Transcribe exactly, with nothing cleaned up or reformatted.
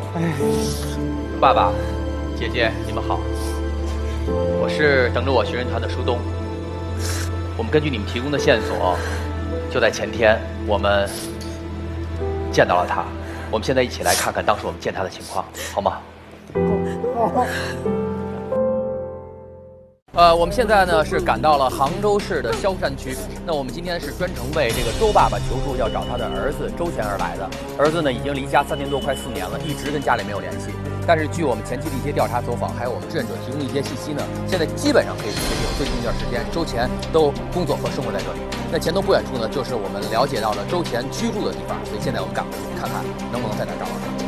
哎， 爸爸、姐姐，你们好，我是等着我寻人团的舒东。我们根据你们提供的线索，就在前天，我们见到了他。我们现在一起来看看当时我们见他的情况，好吗？ 好。 呃，我们现在呢是赶到了杭州市的萧山区。那我们今天是专程为这个周爸爸求助，要找他的儿子周全而来的。儿子呢已经离家三年多，快四年了，一直跟家里没有联系。但是据我们前期的一些调查走访，还有我们志愿者提供的一些信息呢，现在基本上可以确定，最近一段时间周全都工作和生活在这里。那前头不远处呢，就是我们了解到了周全居住的地方，所以现在我们赶过去看看能不能在那儿找到他。